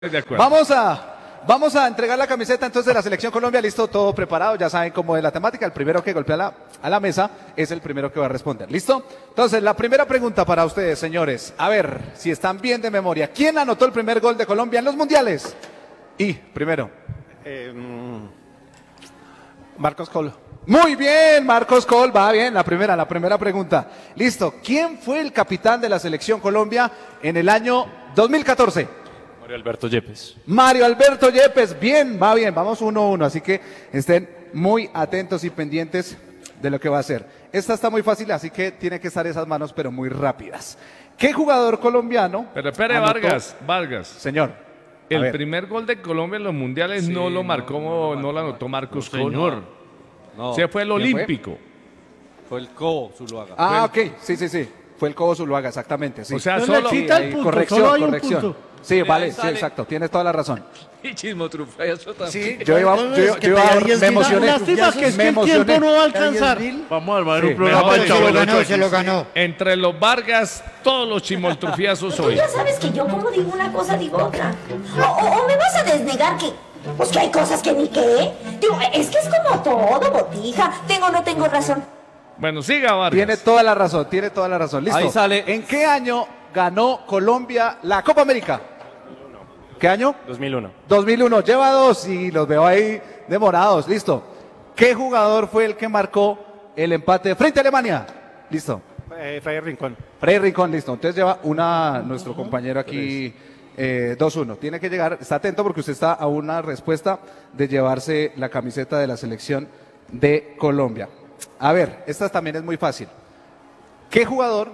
De acuerdo. Vamos a entregar la camiseta entonces de la Selección Colombia. Listo, todo preparado. Ya saben cómo es la temática. El primero que golpea a la mesa es el primero que va a responder. ¿Listo? Entonces, la primera pregunta para ustedes, señores. A ver, si están bien de memoria. ¿Quién anotó el primer gol de Colombia en los mundiales? Primero. Marcos Colo. Muy bien, Marcos Col, va bien, la primera pregunta. Listo, ¿quién fue el capitán de la Selección Colombia en el año 2014? Mario Alberto Yepes. Mario Alberto Yepes, bien, va bien, vamos 1-1, así que estén muy atentos y pendientes de lo que va a hacer. Esta está muy fácil, así que tiene que estar esas manos, pero muy rápidas. ¿Qué jugador colombiano? Pero espere, anotó? Vargas. Señor. El primer gol de Colombia en los mundiales no lo anotó Marcos Colo. No. Se fue el olímpico. Fue el Cobo Zuluaga. Ah, ok, sí. Fue el Cobo Zuluaga, exactamente. Sí. O sea, No solo... le quita el punto, corrección, solo hay un corrección. punto. Sí, vale, Ahí sí, sale. exacto, tienes toda la razón. Y Chismo Trufeso también. Sí, Yo iba, me emocioné. Lástima que es que el tiempo no va a alcanzar. Vamos a armar Sí, un programa de Chavo Se lo ganó. Entre los Vargas, todos los chimoltrufiazos Tú hoy. ya sabes que yo como digo una cosa, digo otra. O me vas a desnegar que... Pues que hay cosas que ni qué. Digo, es que es como todo, botija. Tengo o no tengo razón. Bueno, siga Vargas. Tiene toda la razón. Listo. Ahí sale. ¿En qué año ganó Colombia la Copa América? ¿Qué año? 2001. 2001. Lleva 2 y los veo ahí demorados. Listo. ¿Qué jugador fue el que marcó el empate frente a Alemania? Listo. Fray Rincón. Freddy Rincón, listo. Entonces lleva nuestro compañero aquí 2-1. Tiene que llegar, está atento porque usted está a una respuesta de llevarse la camiseta de la selección de Colombia. A ver, esta también es muy fácil. ¿Qué jugador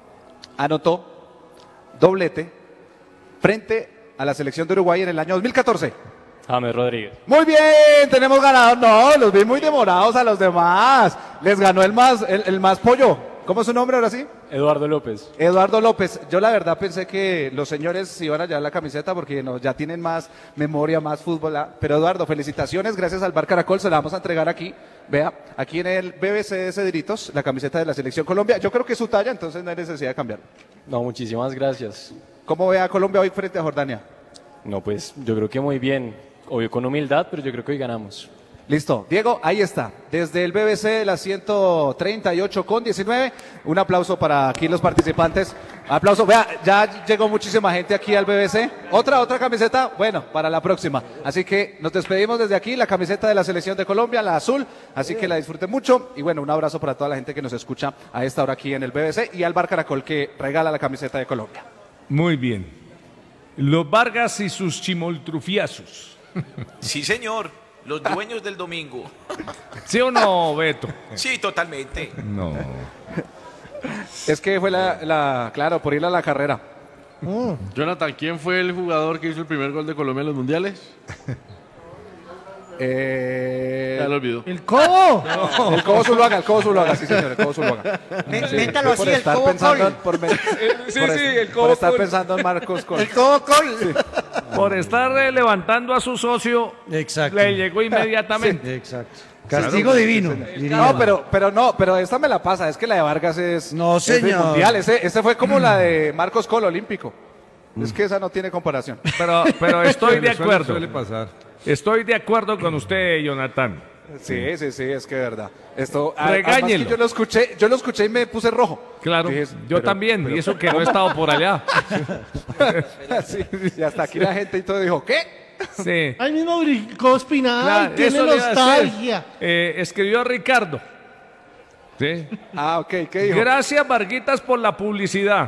anotó doblete frente a la selección de Uruguay en el año 2014? James Rodríguez. Muy bien, tenemos ganador. No, los vi muy demorados a los demás. Les ganó el más pollo. ¿Cómo es su nombre ahora sí? Eduardo López. Eduardo López. Yo la verdad pensé que los señores se iban a llevar la camiseta porque ya tienen más memoria, más fútbol. Pero Eduardo, felicitaciones, gracias al Bar Caracol, se la vamos a entregar aquí. Vea, aquí en el BBC de Cedritos, la camiseta de la Selección Colombia. Yo creo que es su talla, entonces no hay necesidad de cambiar. No, muchísimas gracias. ¿Cómo ve a Colombia hoy frente a Jordania? No, pues yo creo que muy bien. Obvio con humildad, pero yo creo que hoy ganamos. Listo, Diego, ahí está, desde el BBC de la 138,19, un aplauso para aquí los participantes, aplauso, vea, ya llegó muchísima gente aquí al BBC, otra camiseta, bueno, para la próxima, así que nos despedimos desde aquí, la camiseta de la Selección de Colombia, la azul, así que la disfruten mucho, y bueno, un abrazo para toda la gente que nos escucha a esta hora aquí en el BBC, y al Bar Caracol que regala la camiseta de Colombia. Muy bien. Los Vargas y sus chimoltrufiazos. Sí, señor. Los dueños del domingo. ¿Sí o no, Beto? Sí, totalmente. No. Es que fue claro, por ir a la carrera. Jonathan, ¿quién fue el jugador que hizo el primer gol de Colombia en los mundiales? Ya lo olvidó. ¡El Cobo! El Cobo Zuluaga, sí señor, el Cobo Zuluaga. Métalo así, el estar Cobo pensando Col. el por estar pensando en Marcos Col. El Cobo Col. Por estar levantando a su socio, Exacto. le llegó inmediatamente. Exacto. Castigo divino. No, pero esta me la pasa, es que la de Vargas es No, es de señor. mundial, ese fue como la de Marcos Col olímpico. Es que esa no tiene comparación. Pero estoy de acuerdo. Suele pasar. Estoy de acuerdo con usted, Jonathan. Sí, es que es verdad. Esto además Regáñelo. que yo lo escuché y me puse rojo. Claro, Dije, yo también, y eso que no he estado por allá. Sí, y hasta aquí la gente y todo dijo, ¿qué? Sí. Ahí mismo brincó Espinal, Claro, tiene eso le iba a decir. nostalgia. Escribió Ricardo. Sí. Ah, ok, ¿qué dijo? Gracias, Varguitas, por la publicidad.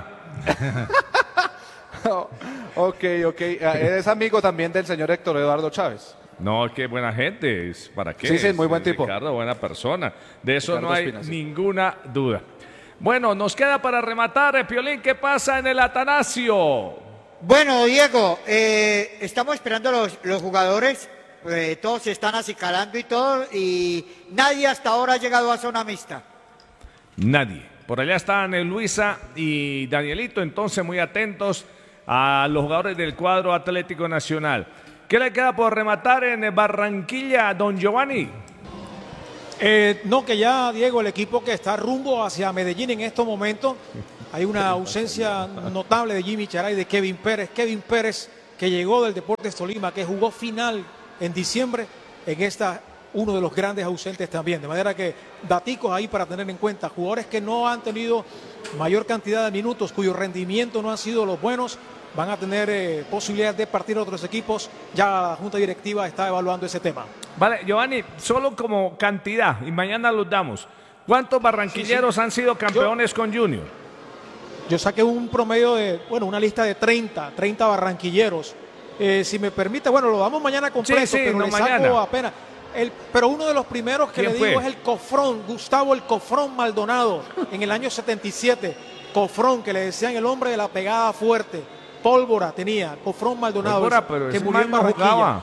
Ok. Es amigo también del señor Héctor Eduardo Chávez. No, qué buena gente. ¿Para qué? Sí, muy buen tipo. Ricardo, buena persona. De eso Ricardo no hay Espina, sí. ninguna duda. Bueno, nos queda para rematar, Piolín, ¿qué pasa en el Atanasio? Bueno, Diego, estamos esperando los jugadores, todos se están acicalando y todo, y nadie hasta ahora ha llegado a zona mixta. Nadie. Por allá están Luisa y Danielito, entonces muy atentos a los jugadores del cuadro Atlético Nacional. ¿Qué le queda por rematar en Barranquilla, don Giovanni? No, que ya, Diego, el equipo que está rumbo hacia Medellín en estos momentos, hay una ausencia notable de Jimmy Charay y de Kevin Pérez. Kevin Pérez que llegó del Deportes Tolima, que jugó final en diciembre, en esta uno de los grandes ausentes también. De manera que daticos ahí para tener en cuenta. Jugadores que no han tenido mayor cantidad de minutos, cuyo rendimiento no han sido los buenos, van a tener posibilidades de partir a otros equipos. Ya la Junta Directiva está evaluando ese tema. Vale, Giovanni, solo como cantidad, y mañana los damos. ¿Cuántos barranquilleros han sido campeones con Junior? Yo saqué un promedio de, una lista de 30 barranquilleros. Si me permite, lo damos mañana completo, pero le saco apenas. Pero uno de los primeros que le digo es el Cofrón, Gustavo el Cofrón Maldonado, en el año 77. Cofrón, que le decían el hombre de la pegada fuerte. Pólvora tenía, Cofrón Maldonado, Pólvora, pero que ese murió en man no Barranquilla. jugaba.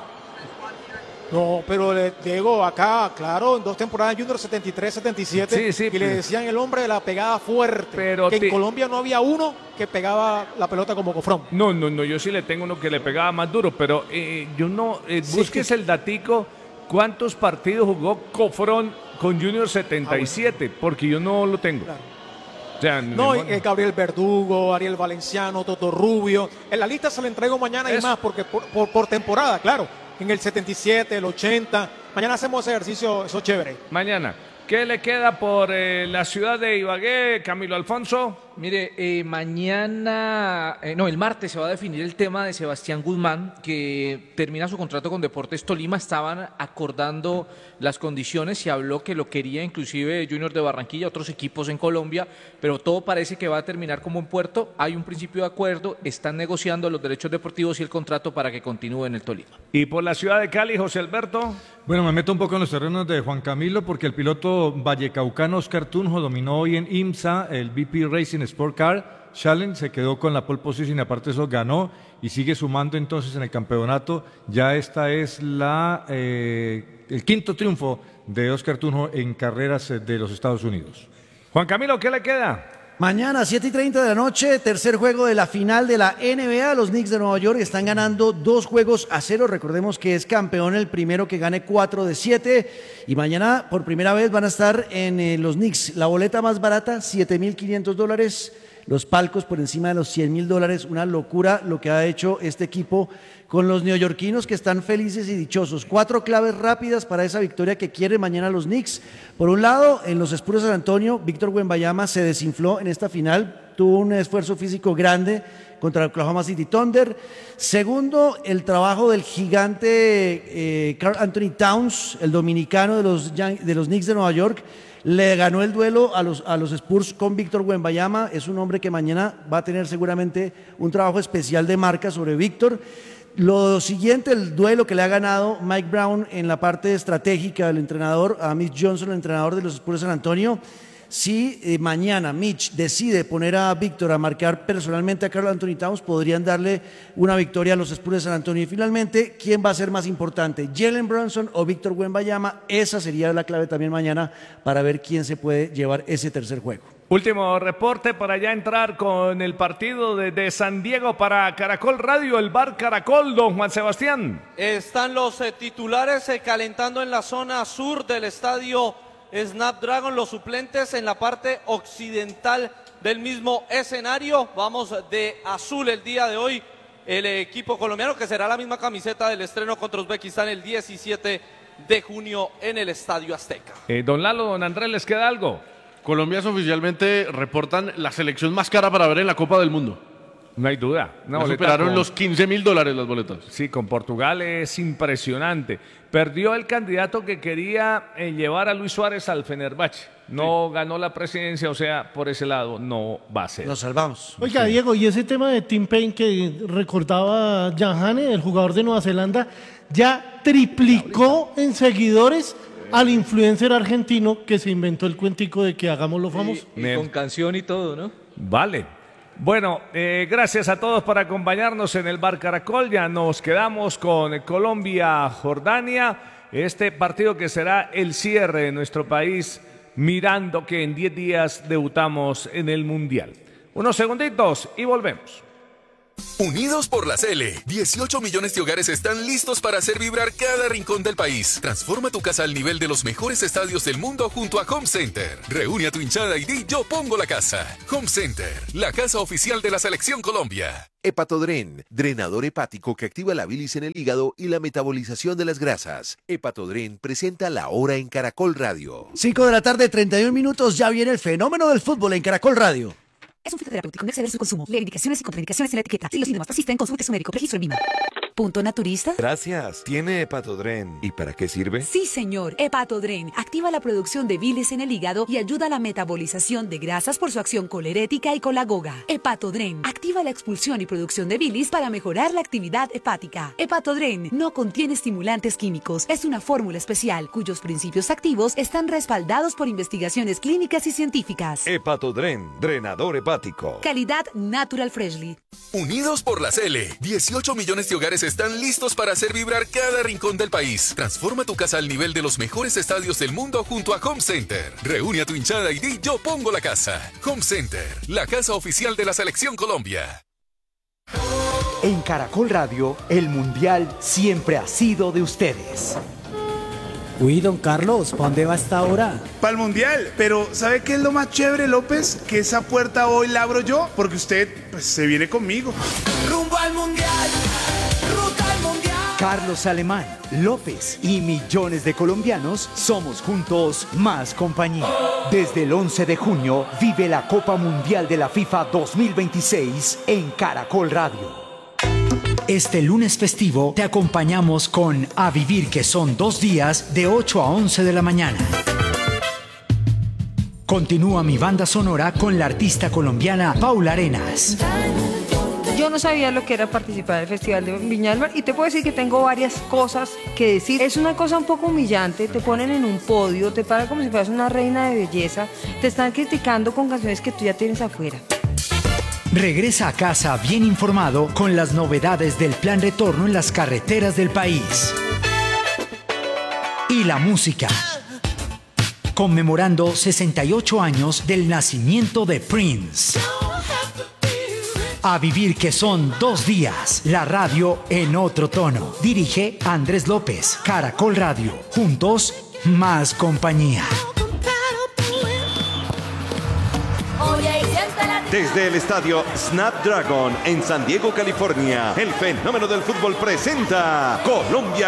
No, pero le digo acá, claro, en 2 temporadas Junior 73-77, Sí, y le decían el hombre de la pegada fuerte, pero que en Colombia no había uno que pegaba la pelota como Cofrón. No, yo sí le tengo uno que le pegaba más duro, pero yo no, busques el datico, ¿cuántos partidos jugó Cofrón con Junior 77? Porque yo no lo tengo. Claro. O sea, No, Gabriel Verdugo, Ariel Valenciano, Toto Rubio. En la lista se la entrego mañana y más, porque por temporada, claro. En el 77, el 80. Mañana hacemos ejercicio, eso chévere. Mañana. ¿Qué le queda por la ciudad de Ibagué, Camilo Alfonso? Mire, mañana, el martes se va a definir el tema de Sebastián Guzmán, que termina su contrato con Deportes Tolima. Estaban acordando las condiciones y habló que lo quería inclusive Junior de Barranquilla, otros equipos en Colombia, pero todo parece que va a terminar como en puerto. Hay un principio de acuerdo, están negociando los derechos deportivos y el contrato para que continúe en el Tolima. ¿Y por la ciudad de Cali, José Alberto? Bueno, me meto un poco en los terrenos de Juan Camilo porque el piloto vallecaucano Oscar Tunjo dominó hoy en IMSA el VP Racing Sport Car Challenge, se quedó con la pole position y aparte de eso ganó y sigue sumando entonces en el campeonato. Ya esta es el quinto triunfo de Oscar Tunjo en carreras de los Estados Unidos. Juan Camilo, ¿qué le queda? Mañana, 7:30 de la noche, tercer juego de la final de la NBA. Los Knicks de Nueva York están ganando 2-0. Recordemos que es campeón el primero que gane 4 de 7. Y mañana, por primera vez, van a estar en los Knicks. La boleta más barata, $7,500. Los palcos por encima de los $100,000. Una locura lo que ha hecho este equipo con los neoyorquinos, que están felices y dichosos. 4 claves rápidas para esa victoria que quieren mañana los Knicks. Por un lado, en los Spurs de San Antonio, Víctor Wembanyama se desinfló en esta final. Tuvo un esfuerzo físico grande contra el Oklahoma City Thunder. Segundo, el trabajo del gigante Karl Anthony Towns, el dominicano de los Knicks de Nueva York. Le ganó el duelo a los Spurs con Víctor Wembanyama. Es un hombre que mañana va a tener seguramente un trabajo especial de marca sobre Víctor. Lo siguiente, el duelo que le ha ganado Mike Brown en la parte estratégica del entrenador a Mitch Johnson, el entrenador de los Spurs de San Antonio. Si mañana Mitch decide poner a Víctor a marcar personalmente a Karl Anthony Towns, podrían darle una victoria a los Spurs de San Antonio. Y finalmente, ¿quién va a ser más importante? ¿Jalen Brunson o Víctor Wembanyama? Esa sería la clave también mañana para ver quién se puede llevar ese tercer juego. Último reporte para ya entrar con el partido de San Diego para Caracol Radio, el Bar Caracol, don Juan Sebastián. Están los titulares calentando en la zona sur del estadio Snapdragon, los suplentes en la parte occidental del mismo escenario. Vamos de azul el día de hoy, el equipo colombiano, que será la misma camiseta del estreno contra Uzbekistán el 17 de junio en el Estadio Azteca. Don Lalo, don Andrés, ¿les queda algo? Colombianos oficialmente reportan la selección más cara para ver en la Copa del Mundo. No hay duda. No, superaron los $15,000 las boletas. Sí, con Portugal es impresionante. Perdió el candidato que quería llevar a Luis Suárez al Fenerbahce. No ganó la presidencia, o sea, por ese lado no va a ser. Nos salvamos. Oiga, Diego, y ese tema de Tim Payne que recordaba Jan Hane, el jugador de Nueva Zelanda, ya triplicó en seguidores al influencer argentino que se inventó el cuentico de que hagámoslo famoso. Y con canción y todo, ¿no? Vale. Bueno, gracias a todos por acompañarnos en el Bar Caracol. Ya nos quedamos con Colombia-Jordania. Este partido que será el cierre de nuestro país, mirando que en 10 días debutamos en el Mundial. Unos segunditos y volvemos. Unidos por la Cele, 18 millones de hogares están listos para hacer vibrar cada rincón del país. Transforma tu casa al nivel de los mejores estadios del mundo junto a Home Center. Reúne a tu hinchada y di yo pongo la casa. Home Center, la casa oficial de la Selección Colombia. Hepatodren, drenador hepático que activa la bilis en el hígado y la metabolización de las grasas. Hepatodren presenta La Hora en Caracol Radio. 5 de la tarde, 31 minutos, ya viene el fenómeno del fútbol en Caracol Radio. Es un fitoterapéutico, no exceder su consumo. Lee indicaciones y contraindicaciones en la etiqueta. Si los síntomas persisten, consulte a su médico. Registro en Lima. ¿Punto naturista? Gracias. ¿Tiene Hepatodren? ¿Y para qué sirve? Sí, señor. Hepatodren activa la producción de bilis en el hígado y ayuda a la metabolización de grasas por su acción colerética y colagoga. Hepatodren activa la expulsión y producción de bilis para mejorar la actividad hepática. Hepatodren no contiene estimulantes químicos. Es una fórmula especial cuyos principios activos están respaldados por investigaciones clínicas y científicas. Hepatodren, drenador hepático. Calidad Natural Freshly. Unidos por la Cele, 18 millones de hogares están listos para hacer vibrar cada rincón del país. Transforma tu casa al nivel de los mejores estadios del mundo junto a Home Center. Reúne a tu hinchada y di yo pongo la casa. Home Center, la casa oficial de la Selección Colombia. En Caracol Radio, el Mundial siempre ha sido de ustedes. Uy, don Carlos, ¿para dónde va hasta ahora? Para el Mundial, pero ¿sabe qué es lo más chévere, López? Que esa puerta hoy la abro yo, porque usted pues, se viene conmigo. Rumbo al Mundial, ruta al Mundial. Carlos Alemán, López y millones de colombianos somos juntos más compañía. Desde el 11 de junio vive la Copa Mundial de la FIFA 2026 en Caracol Radio. Este lunes festivo te acompañamos con A Vivir, que son 2 días de 8 a 11 de la mañana. Continúa mi banda sonora con la artista colombiana Paula Arenas. Yo no sabía lo que era participar en el Festival de Viña del Mar y te puedo decir que tengo varias cosas que decir. Es una cosa un poco humillante, te ponen en un podio, te paran como si fueras una reina de belleza, te están criticando con canciones que tú ya tienes afuera. Regresa a casa bien informado con las novedades del plan retorno en las carreteras del país. Y la música. Conmemorando 68 años del nacimiento de Prince. A Vivir, que son 2 días. La radio en otro tono. Dirige Andrés López. Caracol Radio. Juntos, más compañía. Desde el estadio Snapdragon en San Diego, California, el fenómeno del fútbol presenta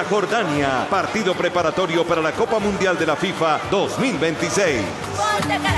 Colombia-Jordania, partido preparatorio para la Copa Mundial de la FIFA 2026.